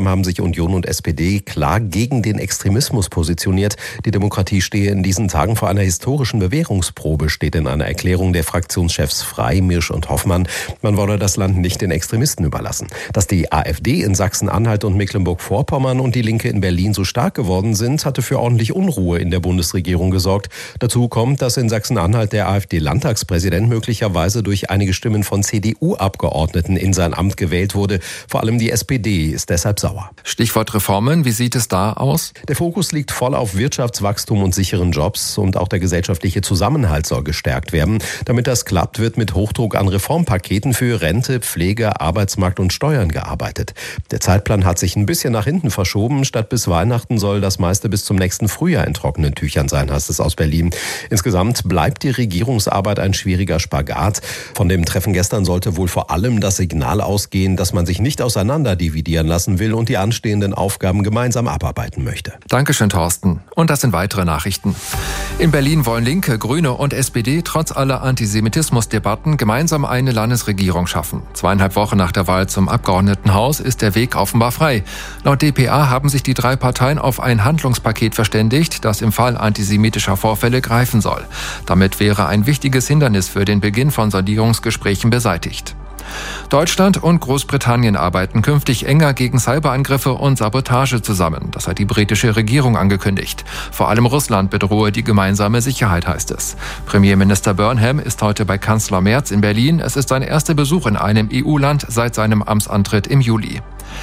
Außerdem haben sich Union und SPD klar gegen den Extremismus positioniert. Die Demokratie stehe in diesen Tagen vor einer historischen Bewährungsprobe, steht in einer Erklärung der Fraktionschefs Frey, Mirsch und Hoffmann. Man wolle das Land nicht den Extremisten überlassen. Dass die AfD in Sachsen-Anhalt und Mecklenburg-Vorpommern und die Linke in Berlin so stark geworden sind, hatte für ordentlich Unruhe in der Bundesregierung gesorgt. Dazu kommt, dass in Sachsen-Anhalt der AfD-Landtagspräsident möglicherweise durch einige Stimmen von CDU-Abgeordneten in sein Amt gewählt wurde. Vor allem die SPD ist deshalb sauer. Stichwort Reformen, wie sieht es da aus? Der Fokus liegt voll auf Wirtschaftswachstum und sicheren Jobs und auch der gesellschaftliche Zusammenhalt soll gestärkt werden. Damit das klappt, wird mit Hochdruck an Reformpaketen für Rente, Pflege, Arbeitsmarkt und Steuern gearbeitet. Der Zeitplan hat sich ein bisschen nach hinten verschoben. Statt bis Weihnachten soll das meiste bis zum nächsten Frühjahr in trockenen Tüchern sein, heißt es aus Berlin. Insgesamt bleibt die Regierungsarbeit ein schwieriger Spagat. Von dem Treffen gestern sollte wohl vor allem das Signal ausgehen, dass man sich nicht auseinander dividieren lassen will und die anstehenden Aufgaben gemeinsam abarbeiten möchte. Dankeschön, Thorsten. Und das sind weitere Nachrichten. In Berlin wollen Linke, Grüne und SPD trotz aller Antisemitismusdebatten gemeinsam eine Landesregierung schaffen. 2,5 Wochen nach der Wahl zum Abgeordnetenhaus ist der Weg offenbar frei. Laut dpa haben sich die 3 Parteien auf ein Handlungspaket verständigt, das im Fall antisemitischer Vorfälle greifen soll. Damit wäre ein wichtiges Hindernis für den Beginn von Sondierungsgesprächen beseitigt. Deutschland und Großbritannien arbeiten künftig enger gegen Cyberangriffe und Sabotage zusammen. Das hat die britische Regierung angekündigt. Vor allem Russland bedrohe die gemeinsame Sicherheit, heißt es. Premierminister Burnham ist heute bei Kanzler Merz in Berlin. Es ist sein erster Besuch in einem EU-Land seit seinem Amtsantritt im Juli.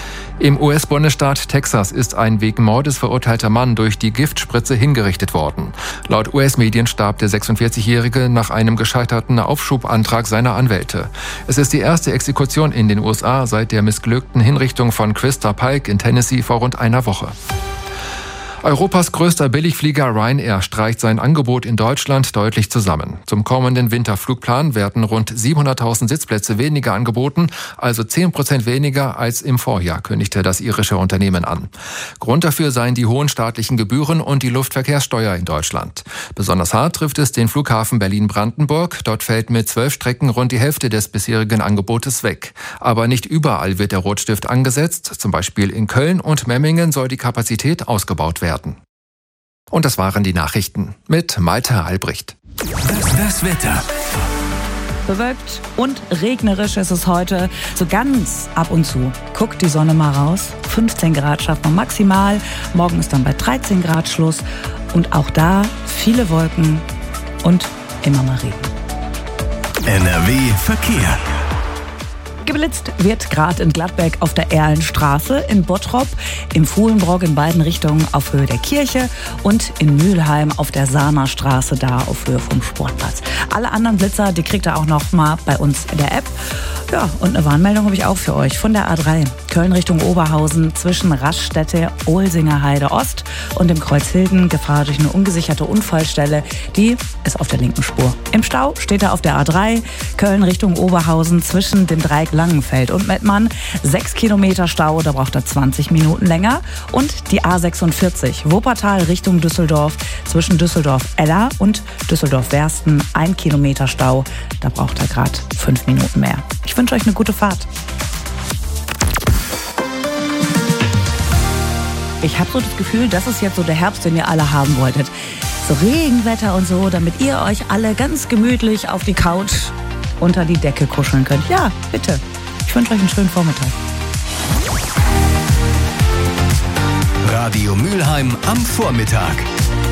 Im US-Bundesstaat Texas ist ein wegen Mordes verurteilter Mann durch die Giftspritze hingerichtet worden. Laut US-Medien starb der 46-Jährige nach einem gescheiterten Aufschubantrag seiner Anwälte. Es ist die erste Exekution in den USA seit der missglückten Hinrichtung von Christa Pike in Tennessee vor rund einer Woche. Europas größter Billigflieger Ryanair streicht sein Angebot in Deutschland deutlich zusammen. Zum kommenden Winterflugplan werden rund 700.000 Sitzplätze weniger angeboten, also 10% weniger als im Vorjahr, kündigte das irische Unternehmen an. Grund dafür seien die hohen staatlichen Gebühren und die Luftverkehrssteuer in Deutschland. Besonders hart trifft es den Flughafen Berlin-Brandenburg. Dort fällt mit 12 Strecken rund die Hälfte des bisherigen Angebotes weg. Aber nicht überall wird der Rotstift angesetzt. Zum Beispiel in Köln und Memmingen soll die Kapazität ausgebaut werden. Und das waren die Nachrichten mit Malte Albrecht. Das Wetter. Bewölkt und regnerisch ist es heute. So ganz ab und zu guckt die Sonne mal raus. 15 Grad schafft man maximal. Morgen ist dann bei 13 Grad Schluss. Und auch da viele Wolken und immer mal Regen. NRW Verkehr. Geblitzt wird gerade in Gladbeck auf der Erlenstraße, in Bottrop, im Fuhlenbrock in beiden Richtungen auf Höhe der Kirche und in Mülheim auf der Sahnerstraße, da auf Höhe vom Sportplatz. Alle anderen Blitzer, die kriegt ihr auch noch mal bei uns in der App. Ja, und eine Warnmeldung habe ich auch für euch von der A3. Köln Richtung Oberhausen zwischen Raststätte, Ohlsinger Heide Ost und dem Kreuz Hilden. Gefahr durch eine ungesicherte Unfallstelle, die ist auf der linken Spur. Im Stau steht er auf der A3. Köln Richtung Oberhausen zwischen dem Dreieck Langenfeld und Mettmann. 6 Kilometer Stau, da braucht er 20 Minuten länger. Und die A46 Wuppertal Richtung Düsseldorf zwischen Düsseldorf-Eller und Düsseldorf-Wersten. 1 Kilometer Stau, da braucht er gerade 5 Minuten mehr. Ich wünsche euch eine gute Fahrt. Ich habe so das Gefühl, das ist jetzt so der Herbst, den ihr alle haben wolltet. So Regenwetter und so, damit ihr euch alle ganz gemütlich auf die Couch unter die Decke kuscheln könnt. Ja, bitte. Ich wünsche euch einen schönen Vormittag. Radio Mülheim am Vormittag.